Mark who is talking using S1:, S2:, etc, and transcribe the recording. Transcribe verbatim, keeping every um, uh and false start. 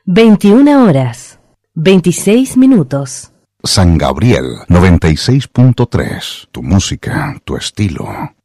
S1: veintiuna horas, veintiséis minutos.
S2: San Gabriel noventa y seis punto tres. Tu música, tu estilo.